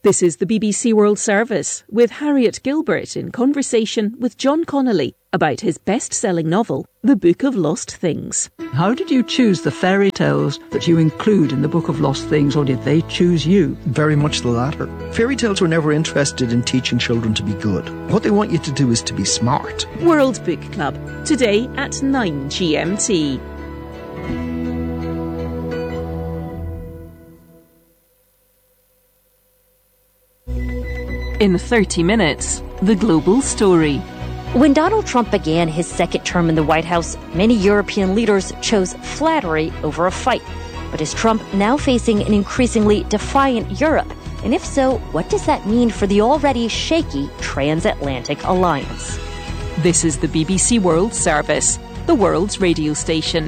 This is the BBC World Service, with Harriet Gilbert in conversation with John Connolly about his best-selling novel, The Book of Lost Things. How did you choose the fairy tales that you include in the Book of Lost Things, or did they choose you? Very much the latter. Fairy tales were never interested in teaching children to be good. What they want you to do is to be smart. World Book Club, today at 9 GMT. In 30 minutes, the global story. When Donald Trump began his second term in the White House, many European leaders chose flattery over a fight. But is Trump now facing an increasingly defiant Europe? And if so, what does that mean for the already shaky transatlantic alliance? This is the BBC World Service, the world's radio station.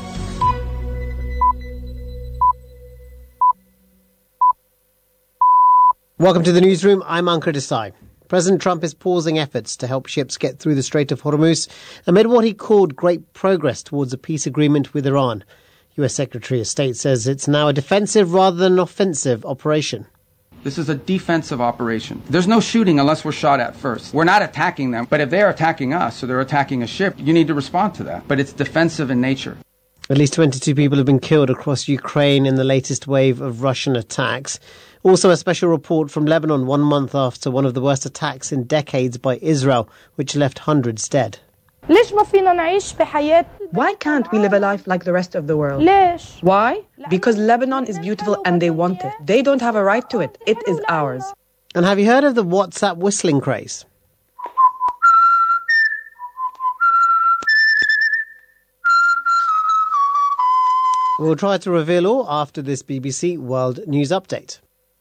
Welcome to the newsroom. I'm Ankur Desai. President Trump is pausing efforts to help ships get through the Strait of Hormuz amid what he called great progress towards a peace agreement with Iran. US Secretary of State says it's now a defensive rather than an offensive operation. This is a defensive operation. There's no shooting unless we're shot at first. We're not attacking them, but if they're attacking us or they're attacking a ship, you need to respond to that. But it's defensive in nature. At least 22 people have been killed across Ukraine in the latest wave of Russian attacks. Also, a special report from Lebanon 1 month after one of the worst attacks in decades by Israel, which left hundreds dead. Why can't we live a life like the rest of the world? Why? Because Lebanon is beautiful and they want it. They don't have a right to it. It is ours. And have you heard of the WhatsApp whistling craze? We'll try to reveal all after this BBC World News Update.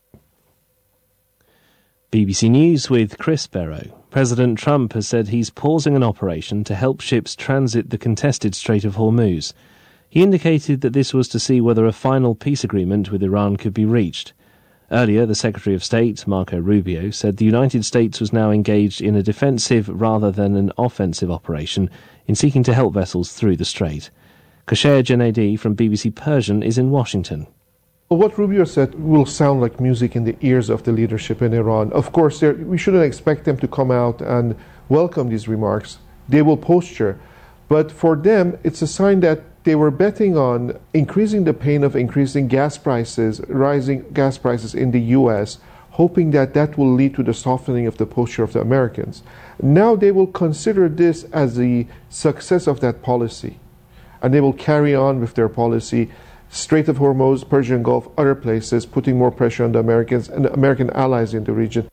BBC News with Chris Barrow. President Trump has said he's pausing an operation to help ships transit the contested Strait of Hormuz. He indicated that this was to see whether a final peace agreement with Iran could be reached. Earlier, the Secretary of State, Marco Rubio, said the United States was now engaged in a defensive rather than an offensive operation in seeking to help vessels through the strait. Kosher Janedi from BBC Persian is in Washington. Well, what Rubio said will sound like music in the ears of the leadership in Iran. Of course, we shouldn't expect them to come out and welcome these remarks. They will posture. But for them, it's a sign that they were betting on increasing the pain of increasing gas prices, rising gas prices in the U.S., hoping that that will lead to the softening of the posture of the Americans. Now they will consider this as the success of that policy. And they will carry on with their policy. Strait of Hormuz, Persian Gulf, other places, putting more pressure on the Americans and the American allies in the region.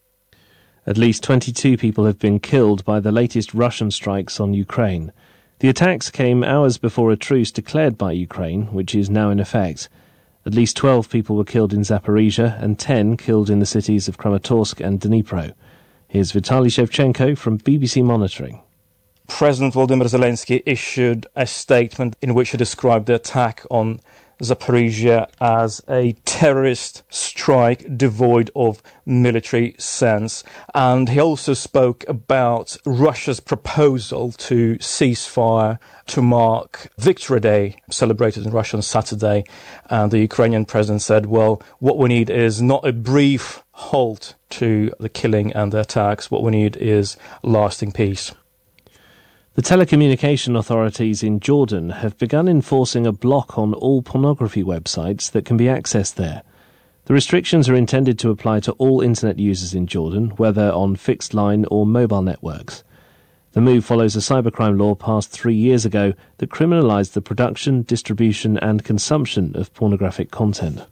At least 22 people have been killed by the latest Russian strikes on Ukraine. The attacks came hours before a truce declared by Ukraine, which is now in effect. At least 12 people were killed in Zaporizhia and 10 killed in the cities of Kramatorsk and Dnipro. Here's Vitaly Shevchenko from BBC Monitoring. President Volodymyr Zelensky issued a statement in which he described the attack on Zaporizhia as a terrorist strike devoid of military sense. And he also spoke about Russia's proposal to cease fire to mark Victory Day, celebrated in Russia on Saturday. And the Ukrainian president said, well, what we need is not a brief halt to the killing and the attacks. What we need is lasting peace. The telecommunication authorities in Jordan have begun enforcing a block on all pornography websites that can be accessed there. The restrictions are intended to apply to all internet users in Jordan, whether on fixed line or mobile networks. The move follows a cybercrime law passed 3 years ago that criminalised the production, distribution and consumption of pornographic content.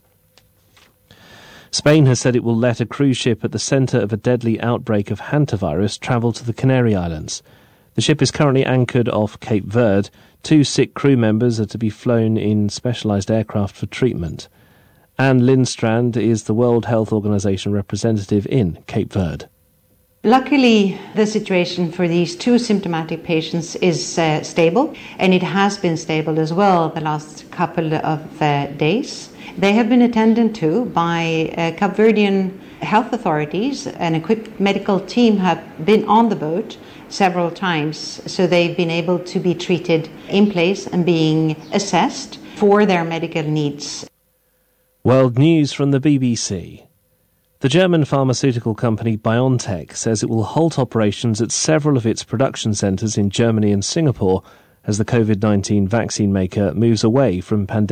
Spain has said it will let a cruise ship at the centre of a deadly outbreak of hantavirus travel to the Canary Islands. The ship is currently anchored off Cape Verde. 2 sick crew members are to be flown in specialised aircraft for treatment. Anne Lindstrand is the World Health Organization representative in Cape Verde. Luckily, the situation for these 2 symptomatic patients is stable, and it has been stable as well the last couple of days. They have been attended to by Cape Verdean health authorities. An equipped medical team have been on the boat several times, so they've been able to be treated in place and being assessed for their medical needs. World News from the BBC. The German pharmaceutical company BioNTech says it will halt operations at several of its production centres in Germany and Singapore as the COVID-19 vaccine maker moves away from pandemic